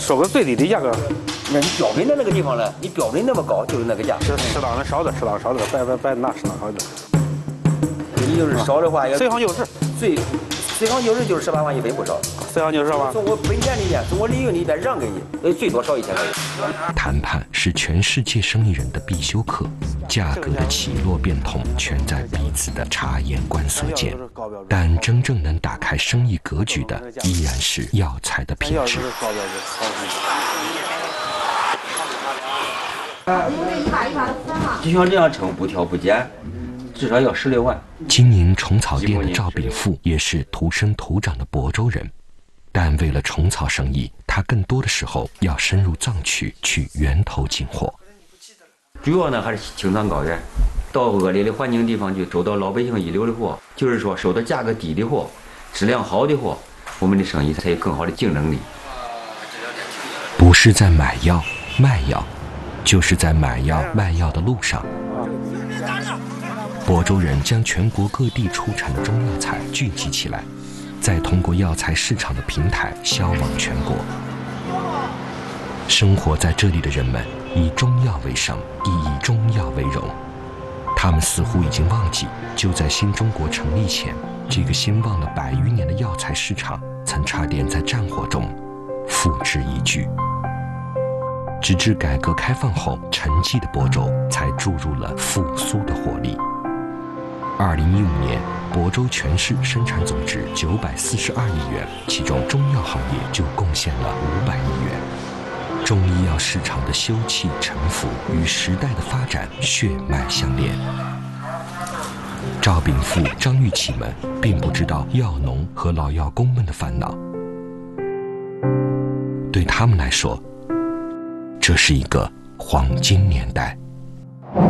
说个最低的价格。 那你标准的那个地方呢？你标准那么高，就是那个价。 适当的少点，别拿适当少点。 你就是少的话，要随行就市， 随行就市就是18万一分不少。 随行就是吧？ 从我本钱里边，从我利润里边让给你，最多少1000块钱。 谈判是全世界生意人的必修课，价格的起落变动全在彼此的察言观色间。但真正能打开生意格局的，依然是药材的品质。 就像这样称，不挑不拣，至少要16万。 经营虫草店的赵炳富也是土生土长的亳州人，但为了虫草生意，他更多的时候要深入藏区去源头进货。 主要呢还是青藏高原，到恶劣的环境地方去收到老百姓一流的货，就是说收到价格低的货、质量好的货，我们的生意才有更好的竞争力。 不是在买药卖药，就是在买药卖药的路上。亳州人将全国各地出产的中药材聚集起来，再通过药材市场的平台销往全国。生活在这里的人们以中药为生，亦以中药为荣。他们似乎已经忘记，就在新中国成立前，这个兴旺了100余年的药材市场曾差点在战火中付之一炬。直至改革开放后，沉寂的亳州才注入了复苏的活力。2015年，亳州全市生产总值942亿元，其中中药行业就贡献了500亿元。中医药市场的休憩沉浮与时代的发展血脉相连。赵炳富、张玉启们并不知道药农和老药工们的烦恼，对他们来说，这是一个黄金年代。